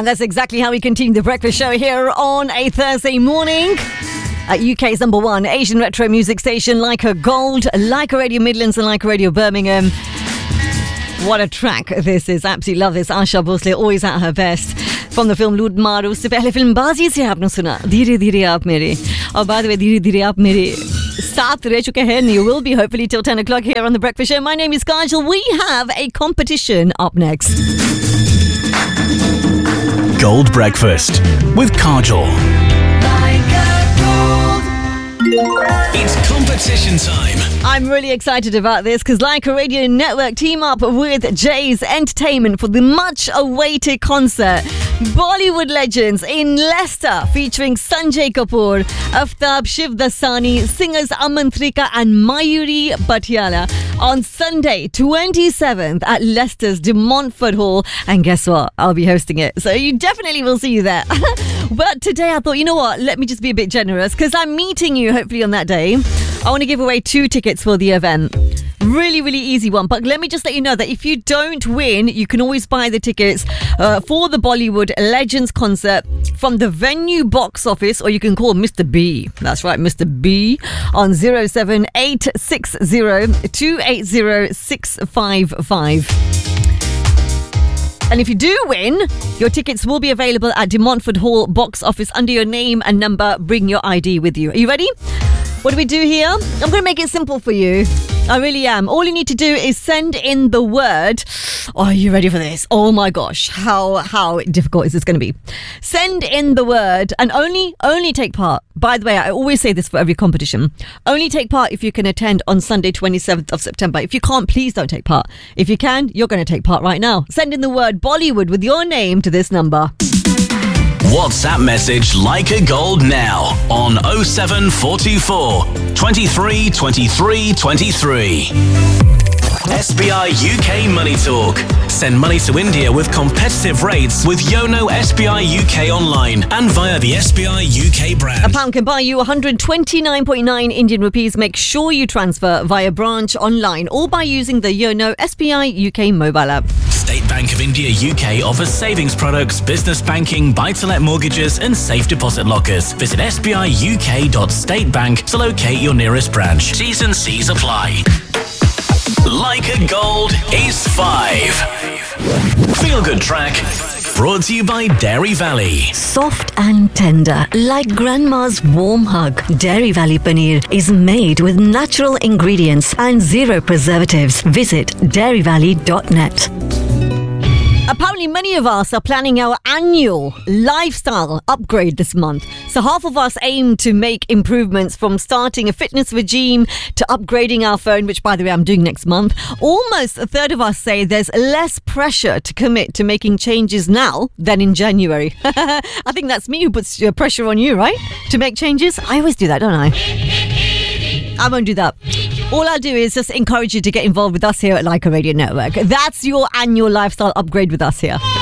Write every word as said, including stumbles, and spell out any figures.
And that's exactly how we continue the breakfast show here on a Thursday morning. At U K's number one Asian retro music station, Leica Gold, Leica Radio Midlands and Leica Radio Birmingham. What a track this is. Absolutely love this. Asha Bhosle, always at her best. From the film Loot Maru. उससे पहले फिल्मबाजी से आपने सुना धीरे धीरे आप मेरे. और by the way, धीरे धीरे आप मेरे साथ रह चुके हैं. You will be hopefully till ten o'clock here on The Breakfast Show. My name is Kajal. We have a competition up next. Gold Breakfast with Kajal. It's competition time. I'm really excited about this because Leica Radio Network team up with Jay's Entertainment for the much-awaited concert Bollywood Legends in Leicester featuring Sanjay Kapoor, Aftab Shivdasani, singers Amantrika and Mayuri Bhatyala on Sunday twenty-seventh at Leicester's De Montfort Hall. And guess what? I'll be hosting it. So you definitely will see you there. But today I thought, you know what? Let me just be a bit generous because I'm meeting you hopefully on that day. I want to give away two tickets for the event. Really, really easy one. But let me just let you know that if you don't win, you can always buy the tickets uh, for the Bollywood Legends concert from the venue box office, or you can call Mister B. That's right, Mister B on zero seven eight six zero two eight zero six five five. And if you do win, your tickets will be available at De Montfort Hall box office under your name and number. Bring your I D with you. Are you ready? What do we do here? I'm going to make it simple for you. I really am. All you need to do is send in the word. Oh, are you ready for this? Oh my gosh. How how difficult is this going to be? Send in the word and only only take part. By the way, I always say this for every competition. Only take part if you can attend on Sunday twenty-seventh of September. If you can't, please don't take part. If you can, you're going to take part right now. Send in the word Bollywood with your name to this number. WhatsApp message Leica Gold now on oh seven four two four, twenty-three, twenty-three, twenty-three. S B I U K Money Talk. Send money to India with competitive rates with Yono S B I U K online and via the S B I U K brand. A pound can buy you one hundred twenty-nine point nine Indian rupees. Make sure you transfer via branch online or by using the Yono S B I U K mobile app. State Bank of India U K offers savings products, business banking, buy-to-let mortgages and safe deposit lockers. Visit s b i u k dot state bank to locate your nearest branch. T's and C's apply. Leica Gold is five. Feel good track. Brought to you by Dairy Valley. Soft and tender, like grandma's warm hug. Dairy Valley Paneer is made with natural ingredients and zero preservatives. Visit dairy valley dot net. Apparently, many of us are planning our annual lifestyle upgrade this month. So half of us aim to make improvements from starting a fitness regime to upgrading our phone, which, by the way, I'm doing next month. Almost a third of us say there's less pressure to commit to making changes now than in January. I think that's me who puts pressure on you, right? To make changes? I always do that, don't I? I won't do that. All I'll do is just encourage you to get involved with us here at Leica Radio Network. That's your annual lifestyle upgrade with us here.